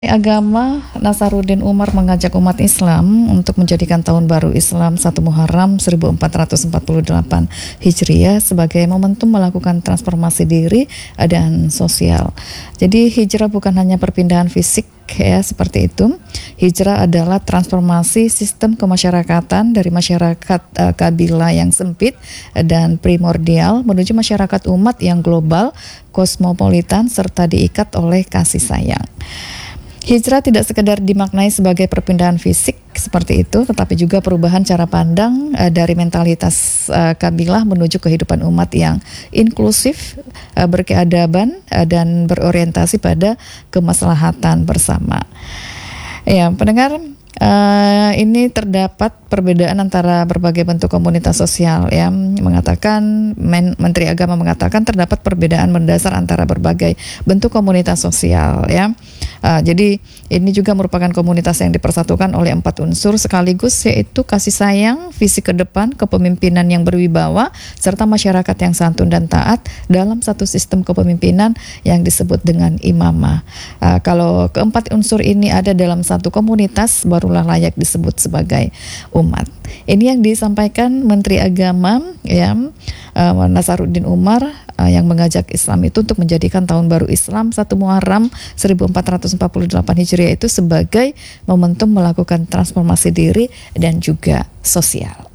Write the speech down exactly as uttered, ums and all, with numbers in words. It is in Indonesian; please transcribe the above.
Agama Nasaruddin Umar mengajak umat Islam untuk menjadikan tahun baru Islam satu Muharram seribu empat ratus empat puluh delapan Hijriah sebagai momentum melakukan transformasi diri dan sosial. Jadi hijrah bukan hanya perpindahan fisik ya seperti itu. Hijrah adalah transformasi sistem kemasyarakatan dari masyarakat uh, kabilah yang sempit dan primordial menuju masyarakat umat yang global, kosmopolitan serta diikat oleh kasih sayang. Hijrah tidak sekedar dimaknai sebagai perpindahan fisik seperti itu, tetapi juga perubahan cara pandang uh, dari mentalitas uh, kabilah menuju kehidupan umat yang inklusif, uh, berkeadaban, uh, dan berorientasi pada kemaslahatan bersama. Ya, pendengar, uh, ini terdapat perbedaan antara berbagai bentuk komunitas sosial. Ya, mengatakan Men- Menteri Agama mengatakan terdapat perbedaan mendasar antara berbagai bentuk komunitas sosial. Ya. Uh, jadi ini juga merupakan komunitas yang dipersatukan oleh empat unsur sekaligus, yaitu kasih sayang, visi ke depan, kepemimpinan yang berwibawa, serta masyarakat yang santun dan taat dalam satu sistem kepemimpinan yang disebut dengan imamah. Uh, kalau keempat unsur ini ada dalam satu komunitas, barulah layak disebut sebagai umat. Ini yang disampaikan Menteri Agama ya, uh, Nasaruddin Umar uh, yang mengajak Islam itu untuk menjadikan tahun baru Islam satu Muharram seribu empat ratus empat puluh delapan Hijriah itu sebagai momentum melakukan transformasi diri dan juga sosial.